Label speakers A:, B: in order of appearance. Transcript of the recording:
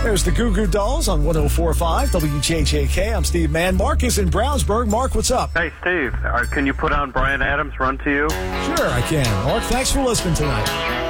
A: There's the Goo Goo Dolls on 104.5 WJJK. I'm Steve Mann. Mark is in Brownsburg. Mark, what's up?
B: Hey, Steve, can you put on Bryan Adams' Run to You?
A: Sure, I can. Mark, thanks for listening tonight.